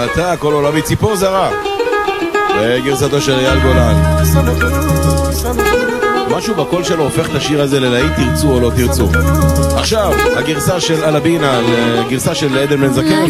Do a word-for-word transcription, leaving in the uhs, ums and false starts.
אתה, כל עולמי, ציפור זרה. בגרסתו של אייל גולן. משהו בקול שלו הופך את השיר הזה ללהיט, תרצו או לא תרצו. עכשיו, הגרסה של אלבינה, גרסה של עדן בן זקן.